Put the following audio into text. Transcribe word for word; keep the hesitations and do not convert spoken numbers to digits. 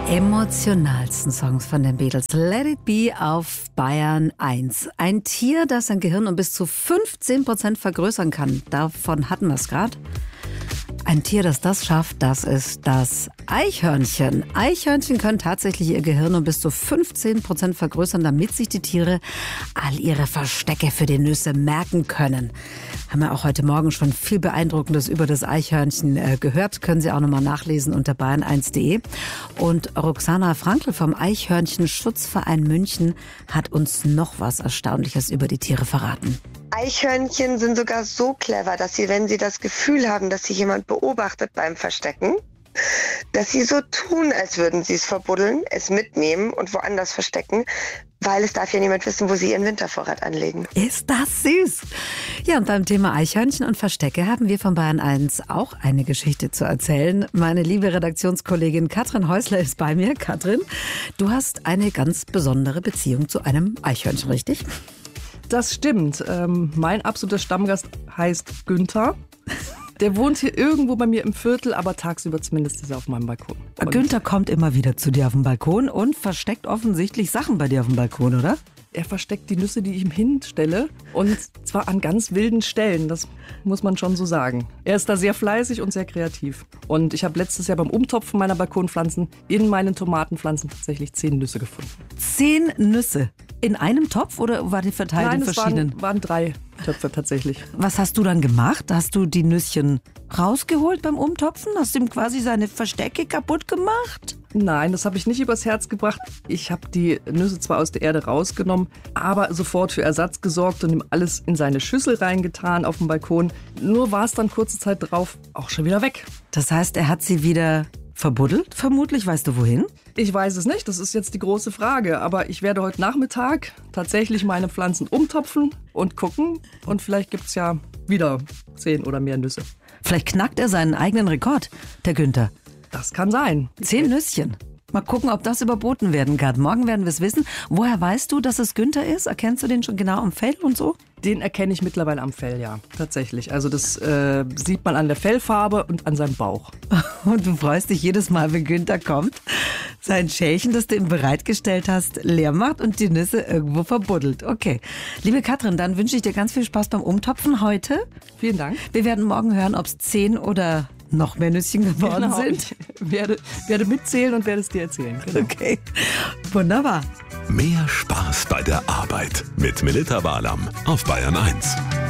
Emotionalsten Songs von den Beatles. Let It Be auf Bayern eins. Ein Tier, das sein Gehirn um bis zu fünfzehn Prozent vergrößern kann. Davon hatten wir es gerade. Ein Tier, das das schafft, das ist das Eichhörnchen. Eichhörnchen können tatsächlich ihr Gehirn um bis zu fünfzehn Prozent vergrößern, damit sich die Tiere all ihre Verstecke für die Nüsse merken können. Haben wir auch heute Morgen schon viel Beeindruckendes über das Eichhörnchen äh, gehört. Können Sie auch nochmal nachlesen unter bayern eins punkt de. Und Roxana Frankl vom Eichhörnchen-Schutzverein München hat uns noch was Erstaunliches über die Tiere verraten. Eichhörnchen sind sogar so clever, dass sie, wenn sie das Gefühl haben, dass sie jemand beobachtet beim Verstecken, dass sie so tun, als würden sie es verbuddeln, es mitnehmen und woanders verstecken, weil es darf ja niemand wissen, wo sie ihren Wintervorrat anlegen. Ist das süß? Ja, und beim Thema Eichhörnchen und Verstecke haben wir von Bayern eins auch eine Geschichte zu erzählen. Meine liebe Redaktionskollegin Katrin Häusler ist bei mir. Katrin, du hast eine ganz besondere Beziehung zu einem Eichhörnchen, richtig? Das stimmt. Ähm, mein absoluter Stammgast heißt Günther. Der wohnt hier irgendwo bei mir im Viertel, aber tagsüber zumindest ist er auf meinem Balkon. Und Günther kommt immer wieder zu dir auf dem Balkon und versteckt offensichtlich Sachen bei dir auf dem Balkon, oder? Er versteckt die Nüsse, die ich ihm hinstelle, und zwar an ganz wilden Stellen, das muss man schon so sagen. Er ist da sehr fleißig und sehr kreativ. Und ich habe letztes Jahr beim Umtopfen meiner Balkonpflanzen in meinen Tomatenpflanzen tatsächlich zehn Nüsse gefunden. Zehn Nüsse? In einem Topf oder war die verteilt Nein, in verschiedenen? Nein, es waren, waren drei Töpfe tatsächlich. Was hast du dann gemacht? Hast du die Nüsschen rausgeholt beim Umtopfen? Hast du ihm quasi seine Verstecke kaputt gemacht? Nein, das habe ich nicht übers Herz gebracht. Ich habe die Nüsse zwar aus der Erde rausgenommen, aber sofort für Ersatz gesorgt und ihm alles in seine Schüssel reingetan auf dem Balkon. Nur war es dann kurze Zeit drauf auch schon wieder weg. Das heißt, er hat sie wieder verbuddelt, vermutlich. Weißt du wohin? Ich weiß es nicht, das ist jetzt die große Frage. Aber ich werde heute Nachmittag tatsächlich meine Pflanzen umtopfen und gucken. Und vielleicht gibt es ja wieder zehn oder mehr Nüsse. Vielleicht knackt er seinen eigenen Rekord, der Günther. Das kann sein. Zehn Nüsschen. Mal gucken, ob das überboten werden kann. Morgen werden wir es wissen. Woher weißt du, dass es Günther ist? Erkennst du den schon genau am Fell und so? Den erkenne ich mittlerweile am Fell, ja, tatsächlich. Also das äh, sieht man an der Fellfarbe und an seinem Bauch. Und du freust dich jedes Mal, wenn Günther kommt, sein Schälchen, das du ihm bereitgestellt hast, leer macht und die Nüsse irgendwo verbuddelt. Okay. Liebe Katrin, dann wünsche ich dir ganz viel Spaß beim Umtopfen heute. Vielen Dank. Wir werden morgen hören, ob es zehn oder noch mehr Nüsschen geworden genau, sind. Ich werde, werde mitzählen und werde es dir erzählen. Genau. Okay, wunderbar. Mehr Spaß bei der Arbeit mit Melita Barlam auf Bayern eins.